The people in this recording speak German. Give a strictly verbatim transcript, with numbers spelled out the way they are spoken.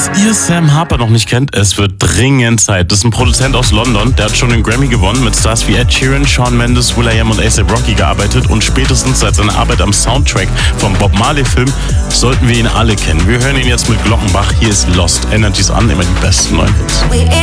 Falls ihr Sam Harper noch nicht kennt, es wird dringend Zeit. Das ist ein Produzent aus London, der hat schon den Grammy gewonnen, mit Stars wie Ed Sheeran, Shawn Mendes, will.i.am und A$AP Rocky gearbeitet und spätestens seit seiner Arbeit am Soundtrack vom Bob Marley-Film sollten wir ihn alle kennen. Wir hören ihn jetzt mit Glockenbach. Hier ist Lost. Energies an, immer die besten neuen Hits.